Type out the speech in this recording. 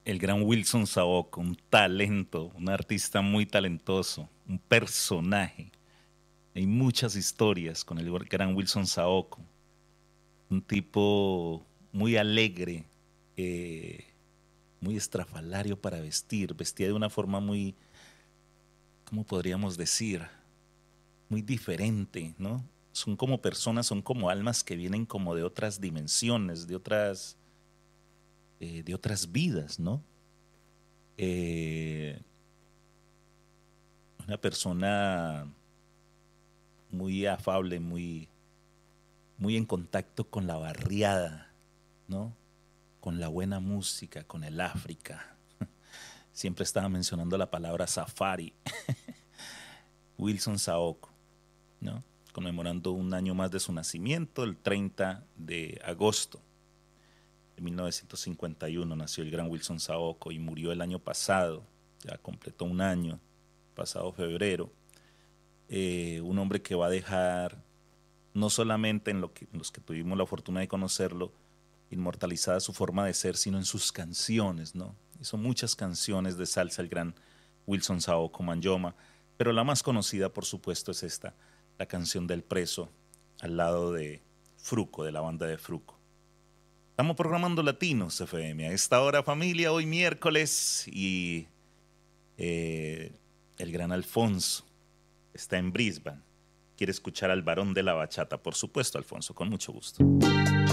El gran Wilson Saoko, un talento, un artista muy talentoso, un personaje. Hay muchas historias con el gran Wilson Saoko, un tipo muy alegre, eh, muy estrafalario para vestir, vestía de una forma muy, ¿cómo podríamos decir? Muy diferente, ¿no? Son como personas, son como almas que vienen como de otras dimensiones, de otras vidas, ¿no? Eh, una persona muy afable, muy en contacto con la barriada, ¿no? Con la buena música, con el África. Siempre estaba mencionando la palabra safari. Wilson Saoko, ¿no? Conmemorando un año más de su nacimiento, el 30 de agosto de 1951 nació el gran Wilson Saoko y murió el año pasado, ya completó un año, pasado febrero. Un hombre que va a dejar, no solamente en los que tuvimos la fortuna de conocerlo, inmortalizada su forma de ser, sino en sus canciones, ¿no? Hizo muchas canciones de salsa el gran Wilson Saoko Manyoma, pero la más conocida, por supuesto, es esta, la canción del preso, al lado de Fruco, de la banda de Fruco. Estamos programando Latinos FM a esta hora, familia, hoy miércoles, y eh, el gran Alfonso está en Brisbane. Quiere escuchar al varón de la bachata, por supuesto, Alfonso, con mucho gusto.